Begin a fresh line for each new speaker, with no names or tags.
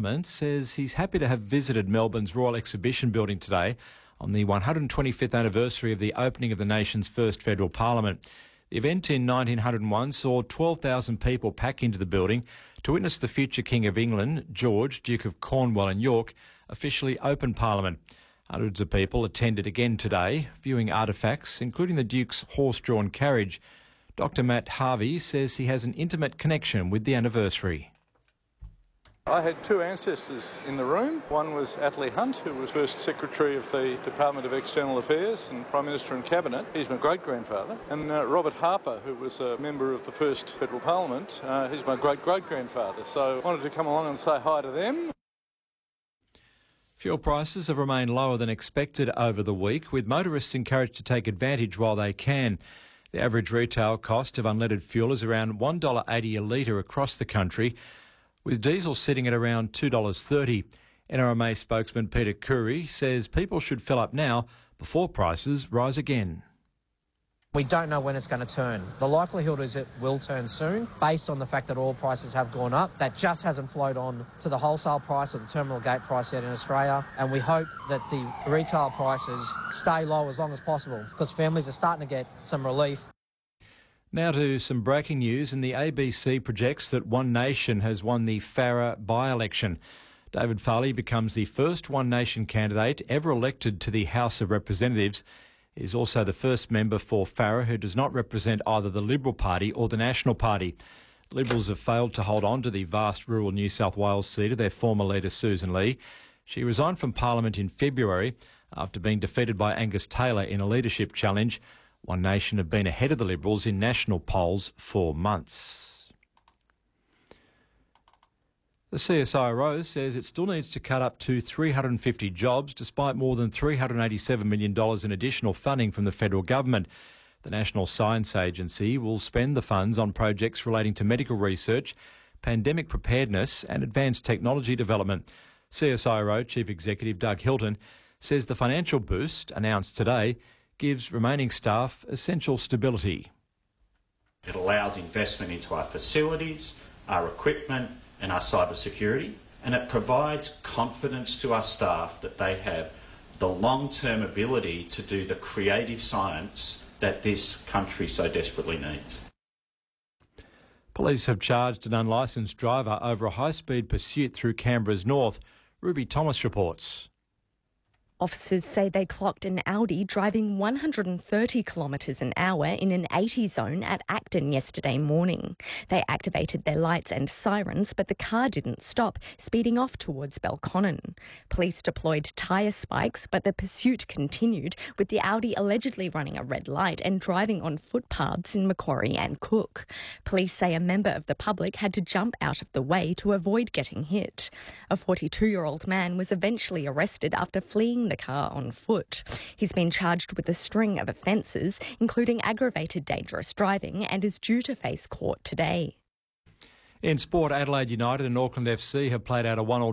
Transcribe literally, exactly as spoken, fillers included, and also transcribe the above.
Development says he's happy to have visited Melbourne's Royal Exhibition Building today on the one hundred twenty-fifth anniversary of the opening of the nation's first federal parliament. The event in nineteen oh one saw twelve thousand people pack into the building to witness the future King of England, George, Duke of Cornwall and York, officially open Parliament. Hundreds of people attended again today, viewing artefacts, including the Duke's horse-drawn carriage. Doctor Matt Harvey says he has an intimate connection with the anniversary.
I had two ancestors in the room. One was Attlee Hunt, who was first Secretary of the Department of External Affairs and Prime Minister and Cabinet. He's my great-grandfather. And uh, Robert Harper, who was a member of the first Federal Parliament, uh, he's my great-great-grandfather. So I wanted to come along and say hi to them.
Fuel prices have remained lower than expected over the week, with motorists encouraged to take advantage while they can. The average retail cost of unleaded fuel is around one dollar eighty a litre across the country, with diesel sitting at around two dollars thirty. N R M A spokesman Peter Curry says people should fill up now before prices rise again.
We don't know when it's going to turn. The likelihood is it will turn soon, based on the fact that oil prices have gone up. That just hasn't flowed on to the wholesale price or the terminal gate price yet in Australia. And we hope that the retail prices stay low as long as possible, because families are starting to get some relief.
Now to some breaking news, and the A B C projects that One Nation has won the Farrer by-election. David Farley becomes the first One Nation candidate ever elected to the House of Representatives. He is also the first member for Farrer who does not represent either the Liberal Party or the National Party. Liberals have failed to hold on to the vast rural New South Wales seat of their former leader Susan Lee. She resigned from Parliament in February after being defeated by Angus Taylor in a leadership challenge. One Nation have been ahead of the Liberals in national polls for months. The C S I R O says it still needs to cut up to three hundred fifty jobs despite more than three hundred eighty-seven million dollars in additional funding from the federal government. The National Science Agency will spend the funds on projects relating to medical research, pandemic preparedness and advanced technology development. C S I R O Chief Executive Doug Hilton says the financial boost announced today gives remaining staff essential stability.
It allows investment into our facilities, our equipment and our cyber security, and it provides confidence to our staff that they have the long-term ability to do the creative science that this country so desperately needs.
Police have charged an unlicensed driver over a high-speed pursuit through Canberra's north. Ruby Thomas reports.
Officers say they clocked an Audi driving one hundred thirty kilometres an hour in an eighty zone at Acton yesterday morning. They activated their lights and sirens, but the car didn't stop, speeding off towards Belconnen. Police deployed tyre spikes, but the pursuit continued, with the Audi allegedly running a red light and driving on footpaths in Macquarie and Cook. Police say a member of the public had to jump out of the way to avoid getting hit. A forty-two-year-old man was eventually arrested after fleeing the car on foot. He's been charged with a string of offences, including aggravated dangerous driving, and is due to face court today.
In sport, Adelaide United and Auckland F C have played out a one-all